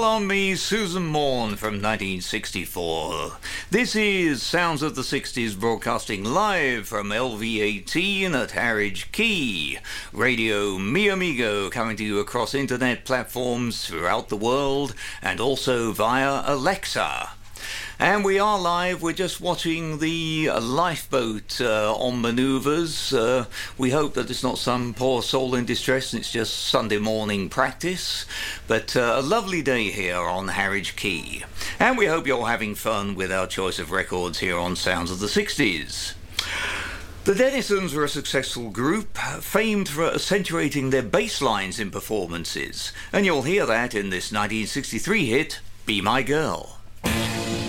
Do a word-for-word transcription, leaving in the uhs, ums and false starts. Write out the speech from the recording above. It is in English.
on me, Susan Morn from nineteen sixty-four. This is Sounds of the sixties broadcasting live from L V eighteen at Harwich Quay. Radio Mi Amigo coming to you across internet platforms throughout the world and also via Alexa. And we are live. We're just watching the lifeboat uh, on manoeuvres. Uh, we hope that it's not some poor soul in distress and it's just Sunday morning practice. But uh, a lovely day here on Harwich Quay. And we hope you're having fun with our choice of records here on Sounds of the sixties. The Dennisons were a successful group, famed for accentuating their bass lines in performances. And you'll hear that in this nineteen sixty-three hit, Be My Girl.